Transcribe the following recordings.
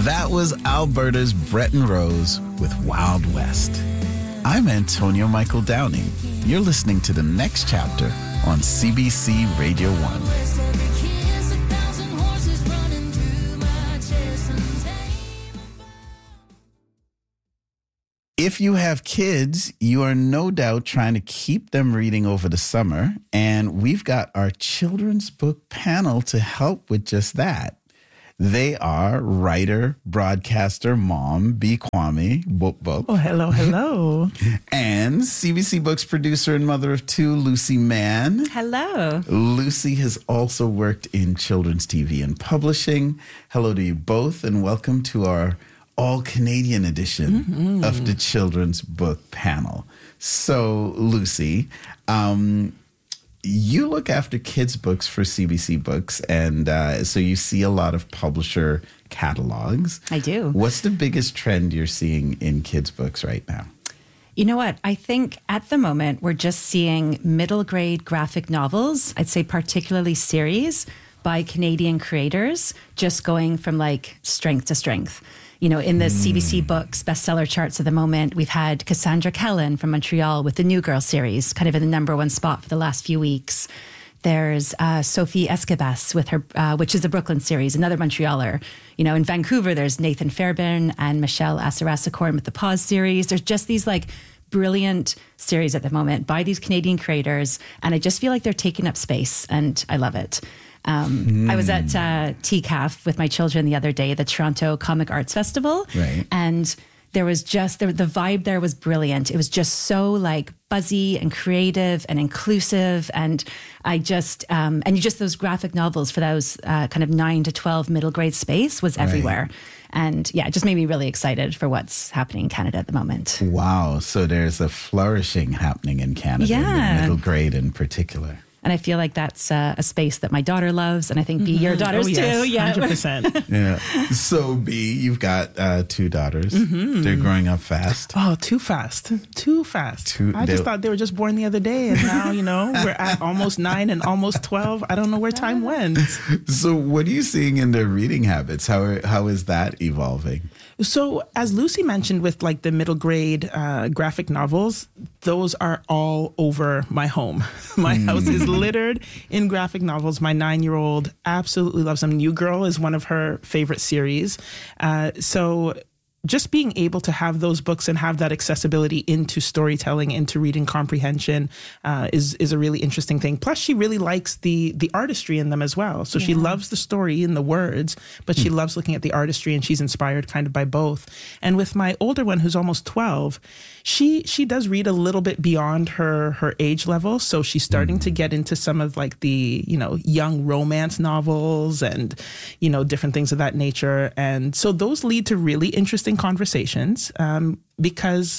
That was Alberta's Breton Rose with Wild West. I'm Antonio Michael Downing. You're listening to The Next Chapter on CBC Radio 1. If you have kids, you are no doubt trying to keep them reading over the summer, and we've got our children's book panel to help with just that. They are writer, broadcaster, mom, B. Kwame, Book. Oh, hello. And CBC Books producer and mother of two, Lucy Mann. Hello. Lucy has also worked in children's TV and publishing. Hello to you both, and welcome to our all-Canadian edition of the Children's Book Panel. So, Lucy, you look after kids' books for CBC Books, and so you see a lot of publisher catalogs. I do. What's the biggest trend you're seeing in kids' books right now? You know what? I think at the moment we're just seeing middle grade graphic novels, I'd say particularly series by Canadian creators, just going from like strength to strength. You know, in the CBC Books bestseller charts at the moment, we've had Cassandra Kellen from Montreal with the New Girl series, kind of in the number one spot for the last few weeks. There's Sophie Escabas with her, which is a Brooklyn series, another Montrealer. You know, in Vancouver, there's Nathan Fairbairn and Michelle Asarasakorn with the Pause series. There's just these like brilliant series at the moment by these Canadian creators, and I just feel like they're taking up space, and I love it. I was at TCAF with my children the other day, the Toronto Comic Arts Festival. Right. And there was just, the vibe there was brilliant. It was just so like buzzy and creative and inclusive. And I just, and just those graphic novels for those kind of 9 to 12 middle grade space was everywhere. Right. And yeah, it just made me really excited for what's happening in Canada at the moment. Wow. So there's a flourishing happening in Canada, in the middle grade in particular. And I feel like that's a space that my daughter loves, and I think B, your daughters too. Yeah, 100%. Yeah. So B, you've got two daughters. They're growing up fast. Oh, too fast. I just thought they were just born the other day, and now, you know, we're at almost 9 and almost 12. I don't know where time went. So what are you seeing in their reading habits? How is that evolving? So as Lucy mentioned with like the middle grade graphic novels, those are all over my home. My house is littered in graphic novels. My 9-year-old absolutely loves them. New Girl is one of her favorite series. So just being able to have those books and have that accessibility into storytelling, into reading comprehension is a really interesting thing. Plus, she really likes the artistry in them as well. So she loves the story and the words, but she loves looking at the artistry, and she's inspired kind of by both. And with my older one, who's almost 12, she does read a little bit beyond her age level. So she's starting to get into some of like the, you know, young romance novels and, you know, different things of that nature. And so those lead to really interesting conversations because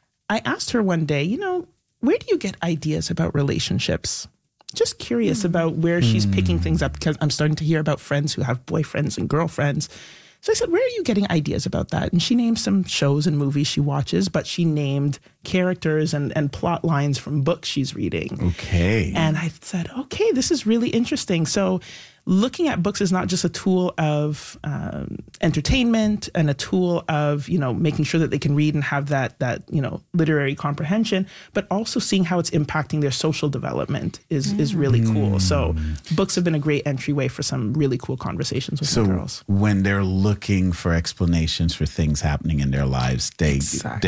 I asked her one day, you know, where do you get ideas about relationships? Just curious about where she's picking things up, because I'm starting to hear about friends who have boyfriends and girlfriends. So I said, where are you getting ideas about that? And she named some shows and movies she watches, but she named characters and plot lines from books she's reading. Okay. And I said, okay, this is really interesting. So looking at books is not just a tool of entertainment and a tool of, you know, making sure that they can read and have that you know, literary comprehension, but also seeing how it's impacting their social development is really cool. So books have been a great entryway for some really cool conversations with my girls. So when they're looking for explanations for things happening in their lives, they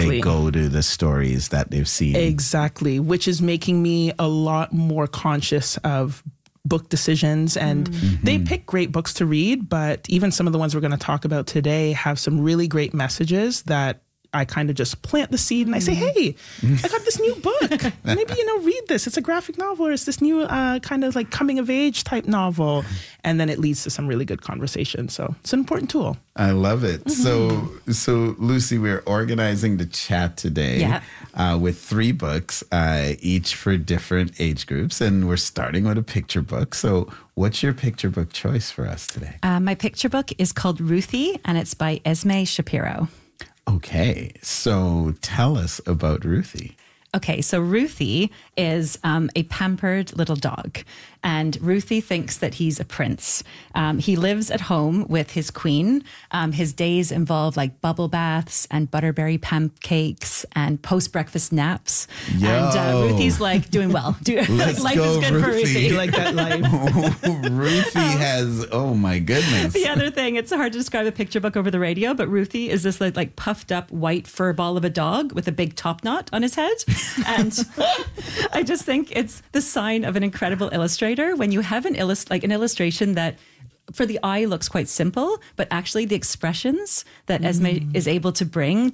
go to the stories that they've seen. Exactly, which is making me a lot more conscious of book decisions. And they pick great books to read, but even some of the ones we're going to talk about today have some really great messages that I kind of just plant the seed and I say, hey, I got this new book. Maybe, you know, read this. It's a graphic novel, or it's this new kind of like coming of age type novel. And then it leads to some really good conversation. So it's an important tool. I love it. So Lucy, we're organizing the chat today with 3 books, each for different age groups. And we're starting with a picture book. So what's your picture book choice for us today? My picture book is called Ruthie, and it's by Esme Shapiro. Okay, so tell us about Ruthie. Okay, so Ruthie is a pampered little dog, and Ruthie thinks that he's a prince. He lives at home with his queen. His days involve like bubble baths and butterberry pancakes and post-breakfast naps. Yo. And Ruthie's like doing well. Let's life go, is good for Ruthie. Ruthie. You like that life? Ruthie has, oh my goodness. The other thing, it's hard to describe a picture book over the radio, but Ruthie is this like puffed up white fur ball of a dog with a big top knot on his head. And I just think it's the sign of an incredible illustrator when you have an illustration that for the eye looks quite simple, but actually the expressions that Esme is able to bring